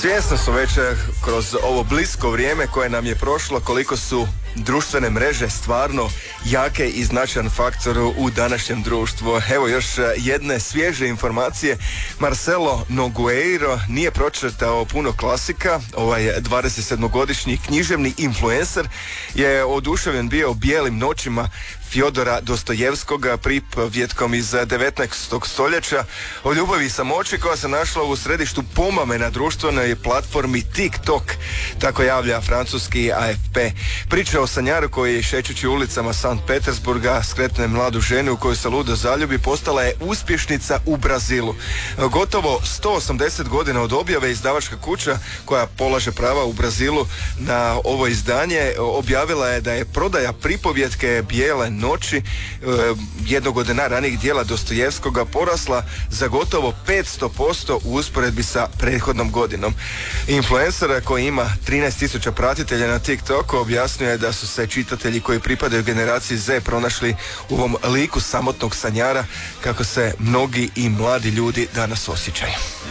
Svjesno smo već kroz ovo blisko vrijeme koje nam je prošlo koliko su društvene mreže stvarno jake i značajan faktor u današnjem društvu. Evo još jedne svježe informacije. Marcelo Nogueiro nije pročitao puno klasika. Ovaj 27-godišnji književni influencer je oduševljen bio Bijelim noćima Fjodora Dostojevskoga, pripovjetkom iz 19. stoljeća o ljubavi i samoći koja se našla u središtu pomame na društvenoj platformi TikTok, tako javlja francuski AFP. Priča o sanjaru koji šećući ulicama Sankt Petersburga skretne mladu ženu u koju se ludo zaljubi postala je uspješnica u Brazilu. Gotovo 180 godina od objave izdavačka kuća koja polaže prava u Brazilu na ovo izdanje objavila je da je prodaja pripovjetke Bijele noći jednog od najranijih dijela Dostojevskoga porasla za gotovo 500% u usporedbi sa prethodnom godinom. Influencer koji ima 13.000 pratitelja na TikToku objasnio je da su se čitatelji koji pripadaju generaciji Z pronašli u ovom liku samotnog sanjara kako se mnogi i mladi ljudi danas osjećaju.